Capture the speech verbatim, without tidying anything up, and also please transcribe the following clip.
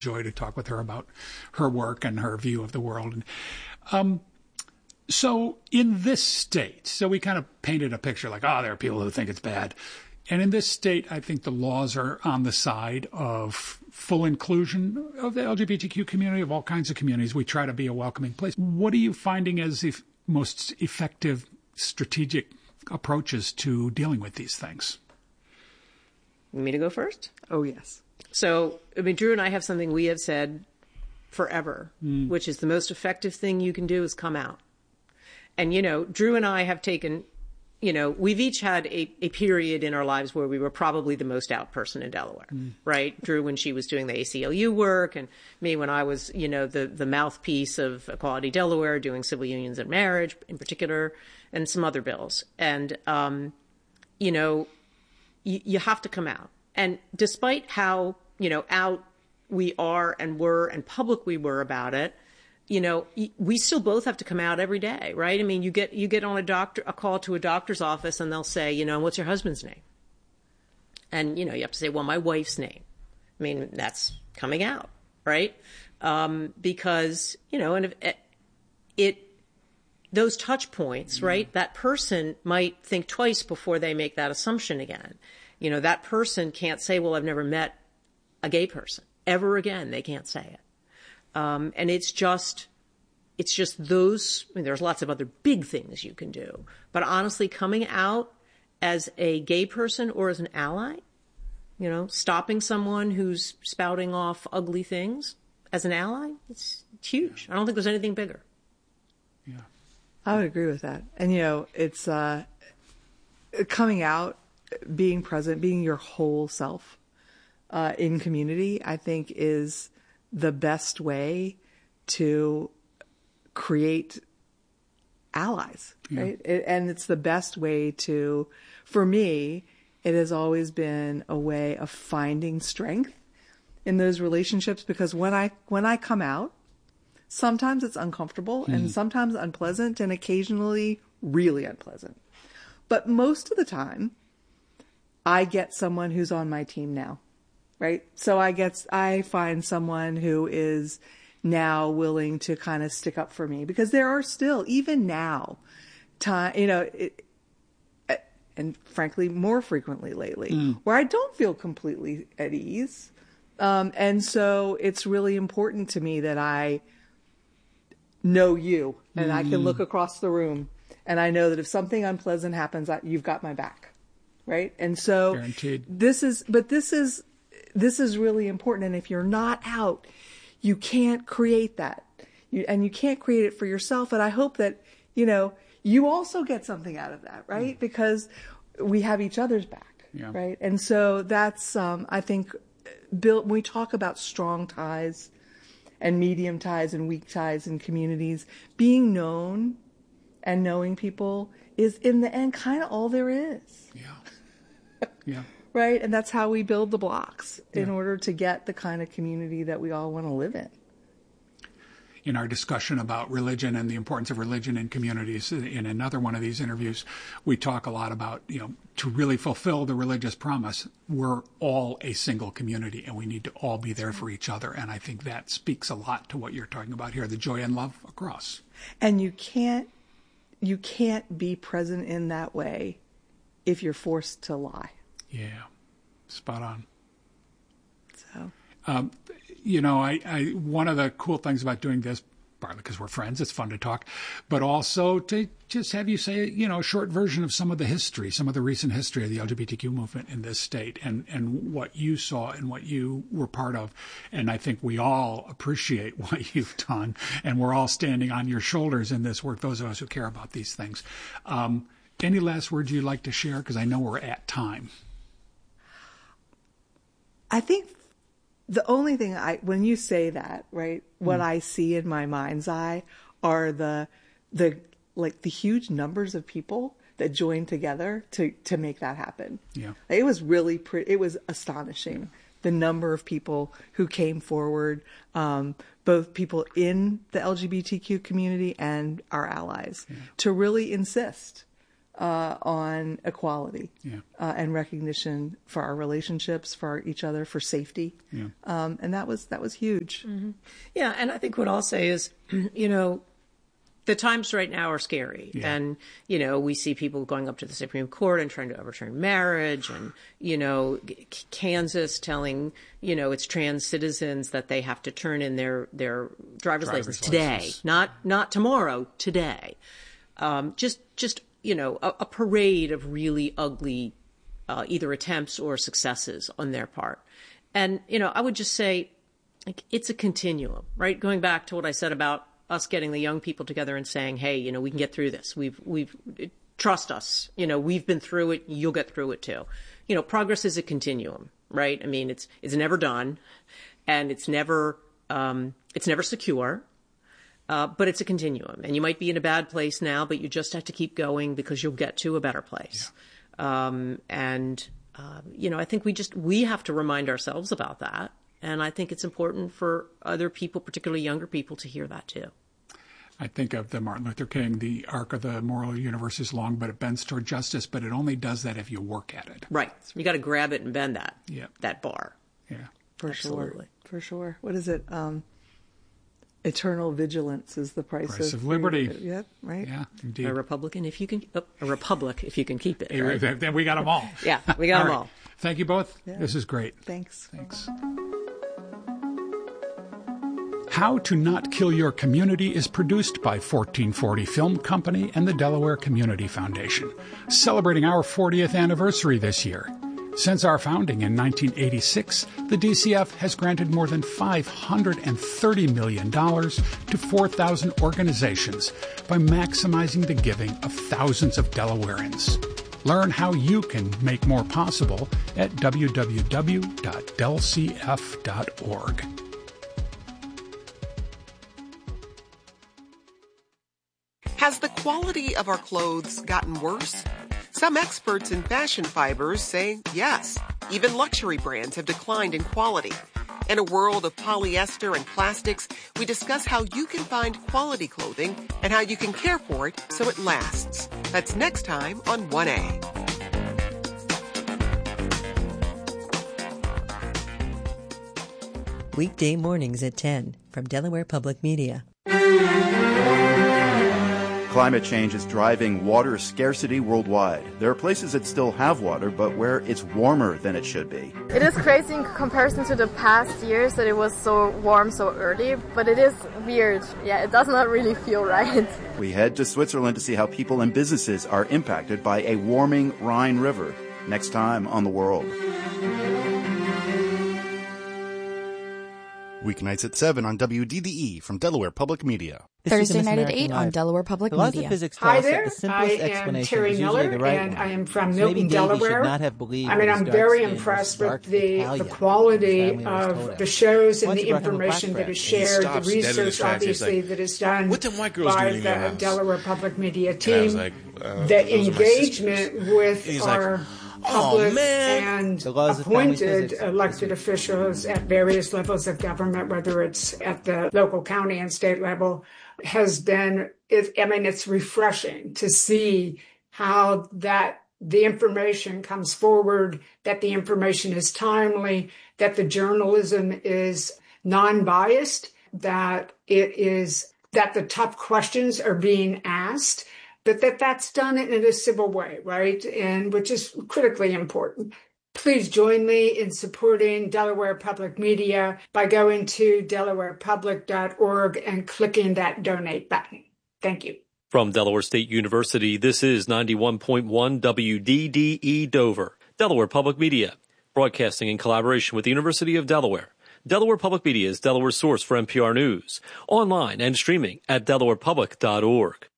Joy to talk with her about her work and her view of the world. Um, so in this state, so we kind of painted a picture like, oh, there are people who think it's bad. And in this state, I think the laws are on the side of full inclusion of the L G B T Q community, of all kinds of communities. We try to be a welcoming place. What are you finding as the most effective strategic approaches to dealing with these things? Want me to go first? Oh, yes. So, I mean, Drew and I have something we have said forever, mm. which is the most effective thing you can do is come out. And, you know, Drew and I have taken, you know, we've each had a, a period in our lives where we were probably the most out person in Delaware, mm. right? Drew when she was doing the A C L U work, and me when I was, you know, the, the mouthpiece of Equality Delaware, doing civil unions and marriage in particular, and some other bills. And, um, you know, you, you have to come out. And despite how, you know, out we are and were and public we were about it, you know, we still both have to come out every day, right? I mean, you get you get on a doctor a call to a doctor's office and they'll say, you know, what's your husband's name? And, you know, you have to say, well, my wife's name. I mean, that's coming out, right? Um, because, you know, and if it, it those touch points, mm-hmm. right? That person might think twice before they make that assumption again. You know, that person can't say, well, I've never met a gay person ever again. They can't say it. Um, and it's just, it's just those, I mean, there's lots of other big things you can do, but honestly, coming out as a gay person or as an ally, you know, stopping someone who's spouting off ugly things as an ally, it's, it's huge. I don't think there's anything bigger. Yeah. I would agree with that. And, you know, it's, uh, coming out, being present, being your whole self uh, in community, I think is the best way to create allies, yeah. right? It, and it's the best way to, for me, it has always been a way of finding strength in those relationships, because when I, when I come out, sometimes it's uncomfortable mm. and sometimes unpleasant and occasionally really unpleasant. But most of the time, I get someone who's on my team now, right? So I get, I find someone who is now willing to kind of stick up for me, because there are still, even now, time, you know, it, and frankly, more frequently lately, mm. where I don't feel completely at ease. Um, and so it's really important to me that I know you and mm. I can look across the room and I know that if something unpleasant happens, I, you've got my back. Right. And so Guaranteed. this is, but this is, this is really important. And if you're not out, you can't create that. You, and you can't create it for yourself. And I hope that, you know, you also get something out of that, right? Mm. Because we have each other's back. Yeah. Right. And so that's, um, I think, Bill, when we talk about strong ties and medium ties and weak ties in communities, being known and knowing people is in the end kind of all there is. Yeah. Yeah. Right. And that's how we build the blocks in yeah. order to get the kind of community that we all want to live in. In our discussion about religion and the importance of religion in communities, in another one of these interviews, we talk a lot about, you know, to really fulfill the religious promise, we're all a single community and we need to all be there for each other. And I think that speaks a lot to what you're talking about here, the joy and love across. And you can't, you can't be present in that way if you're forced to lie. Yeah, spot on. So, um, you know, I, I one of the cool things about doing this, partly because we're friends, it's fun to talk, but also to just have you say, you know, a short version of some of the history, some of the recent history of the L G B T Q movement in this state, and, and what you saw and what you were part of. And I think we all appreciate what you've done, and we're all standing on your shoulders in this work, those of us who care about these things. Um, any last words you'd like to share? Because I know we're at time. I think the only thing I, when you say that, right, what mm. I see in my mind's eye are the, the, like the huge numbers of people that joined together to, to make that happen. Yeah. It was really pretty, it was astonishing. Yeah. The number of people who came forward, um, both people in the L G B T Q community and our allies, yeah. to really insist uh, on equality yeah. uh, and recognition for our relationships, for each other, for safety. Yeah. Um, and that was that was huge. Mm-hmm. Yeah, and I think what I'll say is, you know, the times right now are scary. Yeah. And, you know, we see people going up to the Supreme Court and trying to overturn marriage and, you know, Kansas telling, you know, its trans citizens that they have to turn in their, their driver's, driver's license today, license. not not tomorrow, today. Um, just, just you know, a, a parade of really ugly uh, either attempts or successes on their part. And, you know, I would just say, like, it's a continuum, right? Going back to what I said about us getting the young people together and saying, hey, you know, we can get through this. We've, we've, trust us. You know, we've been through it. You'll get through it too. You know, progress is a continuum, right? I mean, it's, it's never done and it's never, um, it's never secure, uh, but it's a continuum. And you might be in a bad place now, but you just have to keep going because you'll get to a better place. Yeah. Um, and, uh, you know, I think we just, we have to remind ourselves about that. And I think it's important for other people, particularly younger people, to hear that too. I think of the Martin Luther King, the arc of the moral universe is long, but it bends toward justice, but it only does that if you work at it. Right. You got to grab it and bend that, yeah. that bar. Yeah. For Absolutely. sure. For sure. What is it? Um, eternal vigilance is the price, price of, of liberty. Free, yeah, right? Yeah, indeed. A Republican, if you can, oh, a republic, if you can keep it. Hey, right? Then we got them all. Yeah, we got all them right. all. Thank you both. Yeah. This is great. Thanks. Thanks. How to Not Kill Your Community is produced by fourteen forty Film Company and the Delaware Community Foundation, celebrating our fortieth anniversary this year. Since our founding in nineteen eighty-six, the D C F has granted more than five hundred thirty million dollars to four thousand organizations by maximizing the giving of thousands of Delawareans. Learn how you can make more possible at w w w dot del c f dot org. Has the quality of our clothes gotten worse? Some experts in fashion fibers say yes. Even luxury brands have declined in quality. In a world of polyester and plastics, we discuss how you can find quality clothing and how you can care for it so it lasts. That's next time on one A. Weekday mornings at ten from Delaware Public Media. Climate change is driving water scarcity worldwide. There are places that still have water, but where it's warmer than it should be. It is crazy in comparison to the past years that it was so warm so early, but it is weird. Yeah, it does not really feel right. We head to Switzerland to see how people and businesses are impacted by a warming Rhine River. Next time on The World. Weeknights at seven on W D D E from Delaware Public Media. Thursday night at eight on Delaware Public Media. Hi there, I am Terry Miller, right and one. I am from so Milton, Delaware. I mean, I'm very impressed with the, the quality of the shows and the information that is shared, the research, obviously, like, that is done by the Delaware Public Media team, like, uh, the engagement with our... Like, public oh, and appointed elected officials at various levels of government, whether it's at the local, county, and state level, has been, it, I mean, it's refreshing to see how that the information comes forward, that the information is timely, that the journalism is non-biased, that it is, that the tough questions are being asked, but that that's done in a civil way, right? And which is critically important. Please join me in supporting Delaware Public Media by going to delaware public dot org and clicking that donate button. Thank you. From Delaware State University, this is ninety-one point one W D D E Dover, Delaware Public Media, broadcasting in collaboration with the University of Delaware. Delaware Public Media is Delaware's source for N P R News, online and streaming at delaware public dot org.